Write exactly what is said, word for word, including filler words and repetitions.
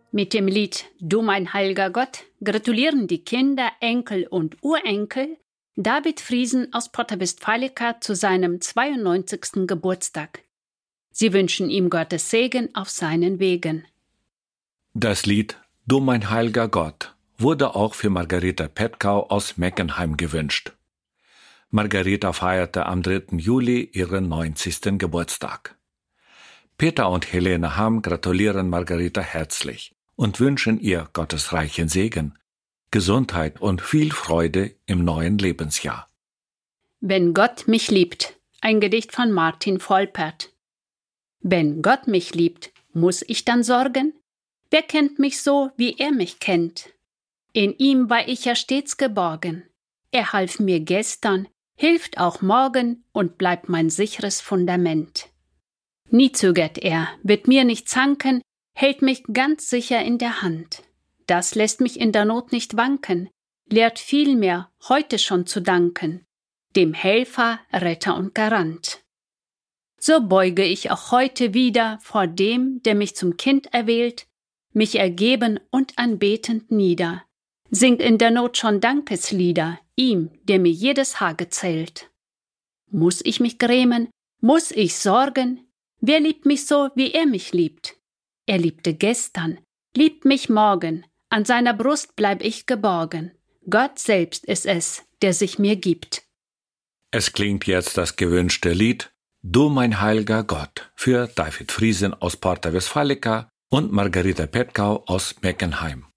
Mit dem Lied »Du mein heiliger Gott« gratulieren die Kinder, Enkel und Urenkel David Friesen aus Porta Westfalica zu seinem zweiundneunzigsten Geburtstag. Sie wünschen ihm Gottes Segen auf seinen Wegen. Das Lied »Du mein heiliger Gott« wurde auch für Margareta Petkau aus Meckenheim gewünscht. Margareta feierte am dritten Juli ihren neunzigsten Geburtstag. Peter und Helene Hamm gratulieren Margareta herzlich und wünschen ihr gottesreichen Segen, Gesundheit und viel Freude im neuen Lebensjahr. Wenn Gott mich liebt, ein Gedicht von Martin Volpert. Wenn Gott mich liebt, muss ich dann sorgen? Wer kennt mich so, wie er mich kennt? In ihm war ich ja stets geborgen. Er half mir gestern, hilft auch morgen und bleibt mein sicheres Fundament. Nie zögert er, wird mir nicht zanken, hält mich ganz sicher in der Hand. Das lässt mich in der Not nicht wanken, lehrt vielmehr heute schon zu danken, dem Helfer, Retter und Garant. So beuge ich auch heute wieder vor dem, der mich zum Kind erwählt, mich ergeben und anbetend nieder, singt in der Not schon Dankeslieder, ihm, der mir jedes Haar gezählt. Muss ich mich grämen? Muss ich sorgen? Wer liebt mich so, wie er mich liebt? Er liebte gestern, liebt mich morgen, an seiner Brust bleib ich geborgen. Gott selbst ist es, der sich mir gibt. Es klingt jetzt das gewünschte Lied »Du mein heiliger Gott« für David Friesen aus Porta Westfalica und Margareta Petkau aus Meckenheim.